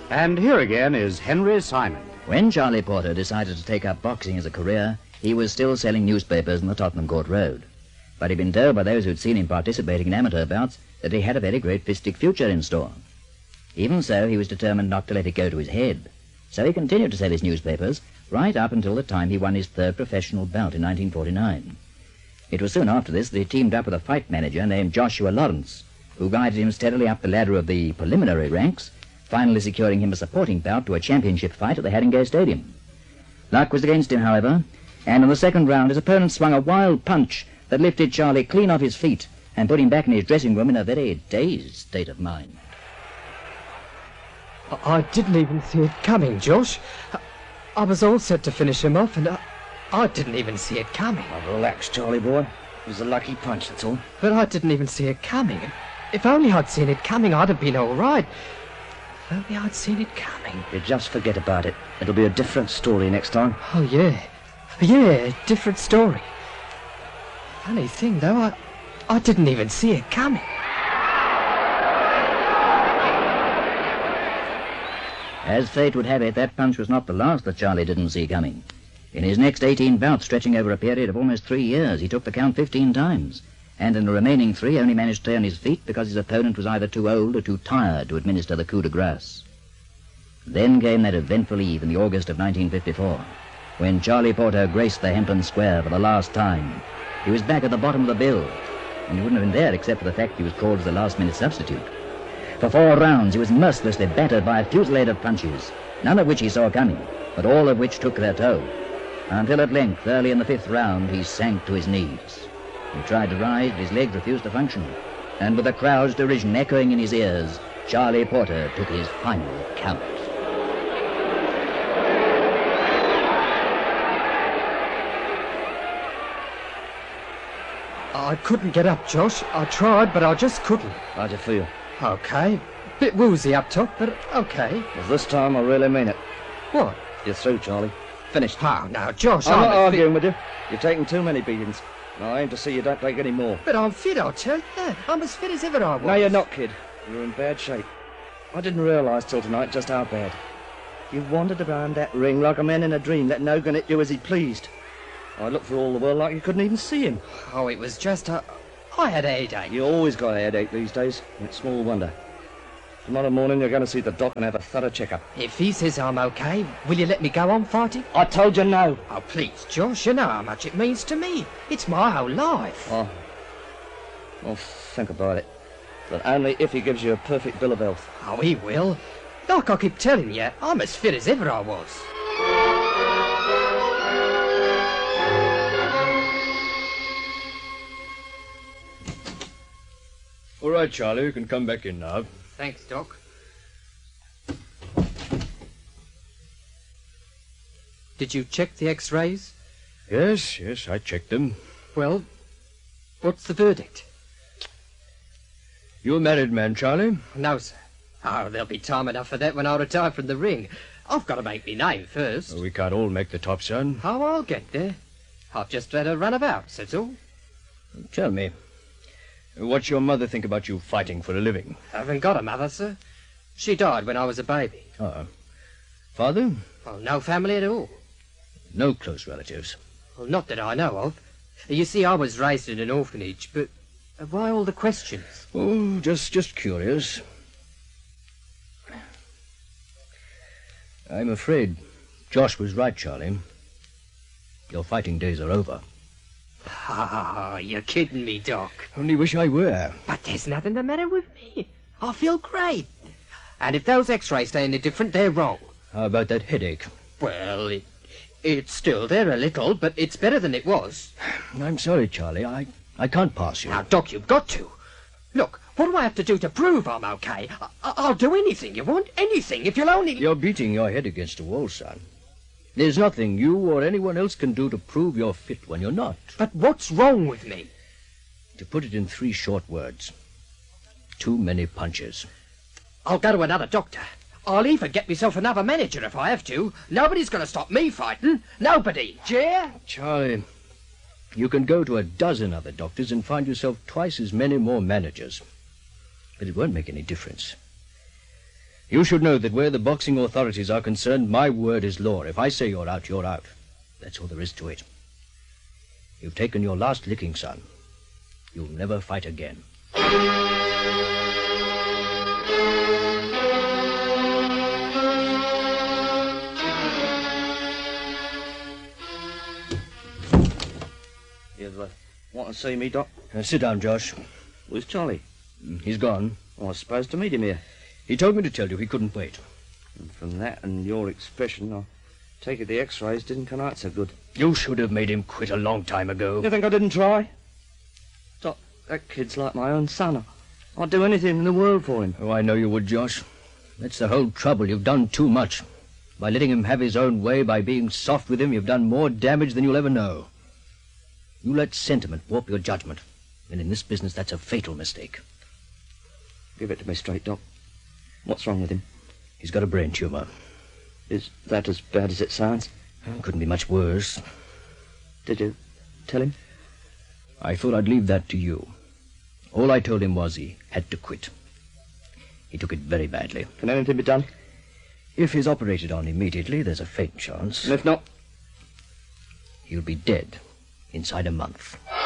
And here again is Henry Simon. When Charlie Porter decided to take up boxing as a career, he was still selling newspapers in the Tottenham Court Road. But he'd been told by those who'd seen him participating in amateur bouts that he had a very great fistic future in store. Even so, he was determined not to let it go to his head. So he continued to sell his newspapers right up until the time he won his third professional bout in 1949. It was soon after this that he teamed up with a fight manager named Joshua Lawrence, who guided him steadily up the ladder of the preliminary ranks, finally securing him a supporting bout to a championship fight at the Haringey Stadium. Luck was against him, however, and in the second round his opponent swung a wild punch that lifted Charlie clean off his feet and put him back in his dressing room in a very dazed state of mind. I didn't even see it coming, Josh. I was all set to finish him off, and I didn't even see it coming. Oh, relax, Charlie boy. It was a lucky punch, that's all. But I didn't even see it coming. If only I'd seen it coming, I'd have been all right. If only I'd seen it coming. You just forget about it. It'll be a different story next time. Oh, yeah. Yeah, different story. Funny thing, though, I didn't even see it coming. As fate would have it, that punch was not the last that Charlie didn't see coming. In his next 18 bouts, stretching over a period of almost 3 years, he took the count 15 times, and in the remaining 3 only managed to stay on his feet because his opponent was either too old or too tired to administer the coup de grace. Then came that eventful eve in the August of 1954, when Charlie Porter graced the Hempton Square for the last time. He was back at the bottom of the bill, and he wouldn't have been there except for the fact he was called as a last-minute substitute. For 4 rounds, he was mercilessly battered by a fusillade of punches, none of which he saw coming, but all of which took their toll, until at length, early in the 5th round, he sank to his knees. He tried to rise, but his legs refused to function, and with the crowd's derision echoing in his ears, Charlie Porter took his final count. I couldn't get up, Josh. I tried, but I just couldn't. How'd you feel? Okay. Bit woozy up top, but okay. Well, this time I really mean it. What? You're through, Charlie. Finished. Oh, now, Josh, I'm not fit. arguing with you. You've taken too many beatings. I aim to see you don't take any more. But I'm fit, I'll tell you. I'm as fit as ever I was. No, you're not, kid. You're in bad shape. I didn't realise till tonight just how bad. You wandered around that ring like a man in a dream, letting Hogan hit you as he pleased. I looked for all the world like you couldn't even see him. Oh, it was just I had a headache. You always got a headache these days. It's small wonder. Tomorrow morning you're going to see the doc and have a thorough checkup. If he says I'm okay, will you let me go on fighting? I told you no. Oh, please, Josh, you know how much it means to me. It's my whole life. Oh, well, think about it. But only if he gives you a perfect bill of health. Oh, he will. Like I keep telling you, I'm as fit as ever I was. All right, Charlie, you can come back in now. Thanks, Doc. Did you check the x-rays? Yes, I checked them. Well, what's the verdict? You a married man, Charlie? No, sir. Oh, there'll be time enough for that when I retire from the ring. I've got to make me name first. We can't all make the top, son. Oh, I'll get there. I've just had a runabout, that's all. Tell me, what's your mother think about you fighting for a living? I haven't got a mother, sir. She died when I was a baby. Father? Well, no family at all. No close relatives. Well, not that I know of. You see, I was raised in an orphanage, but why all the questions? Oh, just curious. I'm afraid Josh was right, Charlie. Your fighting days are over. Ah, you're kidding me, Doc. Only wish I were. But there's nothing the matter with me. I feel great. And if those x-rays say any different, they're wrong. How about that headache? Well, it's still there a little, but it's better than it was. I'm sorry, Charlie. I can't pass you. Now, Doc, you've got to. Look, what do I have to do to prove I'm okay? I'll do anything you want, anything, if you'll only... You're beating your head against a wall, son. There's nothing you or anyone else can do to prove you're fit when you're not. But what's wrong with me? To put it in 3 short words, too many punches. I'll go to another doctor. I'll even get myself another manager if I have to. Nobody's going to stop me fighting. Nobody. Jer? Charlie, you can go to a dozen other doctors and find yourself twice as many more managers. But it won't make any difference. You should know that where the boxing authorities are concerned, my word is law. If I say you're out, you're out. That's all there is to it. You've taken your last licking, son. You'll never fight again. You want to see me, Doc? Sit down, Josh. Where's Charlie? He's gone. I was supposed to meet him here. He told me to tell you he couldn't wait. And from that and your expression, I take it the x-rays didn't come out so good. You should have made him quit a long time ago. You think I didn't try? Doc, that kid's like my own son. I'd do anything in the world for him. Oh, I know you would, Josh. That's the whole trouble. You've done too much. By letting him have his own way, by being soft with him, you've done more damage than you'll ever know. You let sentiment warp your judgment. And in this business, that's a fatal mistake. Give it to me straight, Doc. What's wrong with him? He's got a brain tumor. Is that as bad as it sounds? Couldn't be much worse. Did you tell him? I thought I'd leave that to you. All I told him was he had to quit. He took it very badly. Can anything be done? If he's operated on immediately, there's a faint chance. And if not? He'll be dead inside a month.